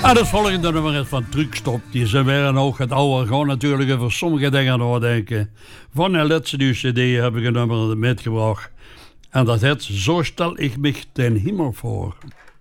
En het volgende nummer is van Truckstop. Die zijn weer een hoog het oude. Gewoon natuurlijk over sommige dingen doordenken. Van een laatste nieuwe cd heb ik een nummer metgebracht. En dat heet Zo stel ik mich den Himmel voor.